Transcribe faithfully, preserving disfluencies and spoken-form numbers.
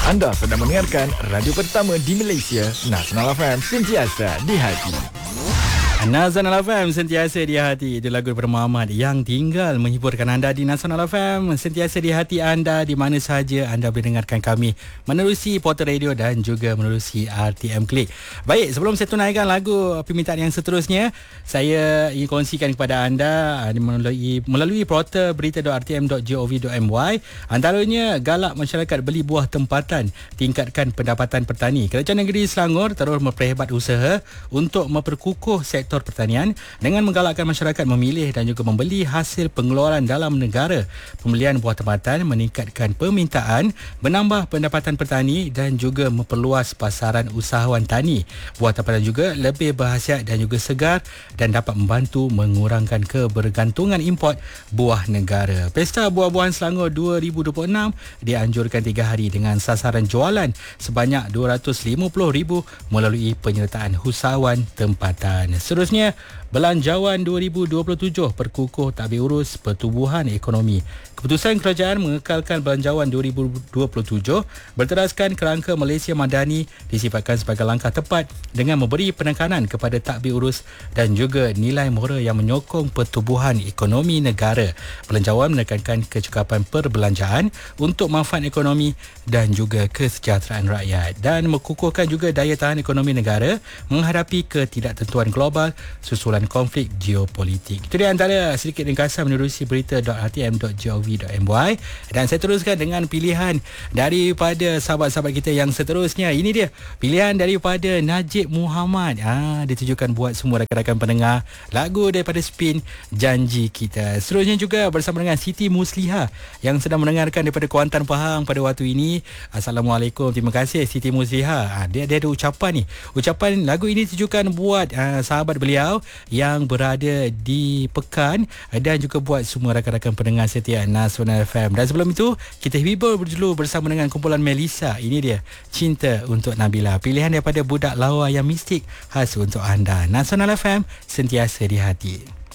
Anda sedang mendengarkan radio pertama di Malaysia, Nasional F M, sentiasa di hati. Nasional F M, sentiasa di hati. Itu lagu daripada Muhammad yang tinggal menghiburkan anda di Nasional F M, sentiasa di hati anda, di mana sahaja anda boleh dengarkan kami menerusi portal radio dan juga menerusi R T M Click. Baik, sebelum saya tunaikan lagu permintaan yang seterusnya, saya ingin kongsikan kepada anda melalui melalui portal berita dot r t m dot gov dot m y. Antaranya, galak masyarakat beli buah tempatan, tingkatkan pendapatan petani. Kerajaan Negeri Selangor terus memperhebat usaha untuk memperkukuh sektor pertanian dengan menggalakkan masyarakat memilih dan juga membeli hasil pengeluaran dalam negara. Pembelian buah tempatan meningkatkan permintaan, menambah pendapatan petani dan juga memperluas pasaran usahawan tani. Buah tempatan juga lebih berkhasiat dan juga segar dan dapat membantu mengurangkan kebergantungan import buah negara. Pesta Buah-buahan Selangor dua ribu dua puluh enam dianjurkan tiga hari dengan sasaran jualan sebanyak dua ratus lima puluh ribu melalui penyertaan usahawan tempatan. Seterusnya, Belanjawan dua ribu dua puluh tujuh perkukuh tadbir urus pertumbuhan ekonomi. Keputusan kerajaan mengekalkan Belanjawan dua ribu dua puluh tujuh berteraskan kerangka Malaysia Madani disifatkan sebagai langkah tepat dengan memberi penekanan kepada tadbir urus dan juga nilai moral yang menyokong pertumbuhan ekonomi negara. Belanjawan menekankan kecukupan perbelanjaan untuk manfaat ekonomi dan juga kesejahteraan rakyat dan mengukuhkan juga daya tahan ekonomi negara menghadapi ketidaktentuan global susulan konflik geopolitik. Itu dia antara sedikit ringkasan menerusi berita dot r t m dot gov dot m y, dan saya teruskan dengan pilihan daripada sahabat-sahabat kita yang seterusnya. Ini dia pilihan daripada Najib Muhammad. Ah, ditujukan buat semua rakan-rakan pendengar, lagu daripada Spin, Janji Kita. Seterusnya juga bersama dengan Siti Musliha yang sedang mendengarkan daripada Kuantan Pahang pada waktu ini. Assalamualaikum, terima kasih Siti Musliha. Ah, dia, dia ada ucapan ni. Ucapan lagu ini ditujukan buat ah, sahabat beliau yang berada di Pekan dan juga buat semua rakan-rakan pendengar setia Nasional F M. Dan sebelum itu, kita hibur dulu bersama dengan kumpulan Melissa. Ini dia, Cinta untuk Nabila. Pilihan daripada budak lawa yang mistik khas untuk anda. Nasional F M, sentiasa di hati.